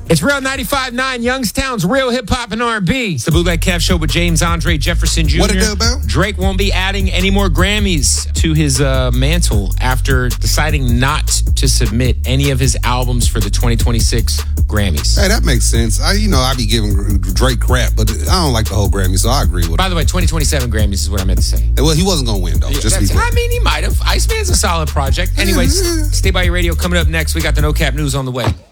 It's Real 95.9, Youngstown's real hip-hop and R&B. It's the Bootleg Kev Show with James Andre Jefferson Jr. What it do, Bill? Drake won't be adding any more Grammys to his mantle after deciding not to submit any of his albums for the 2026 Grammys. Hey, that makes sense. I be giving Drake crap, but I don't like the whole Grammy, so I agree with By the way, 2027 Grammys is what I meant to say. Well, he wasn't going to win, though. I mean, he might have. Iceman's a solid project. Anyways, stay by your radio. Coming up next, we got the No Cap News on the way.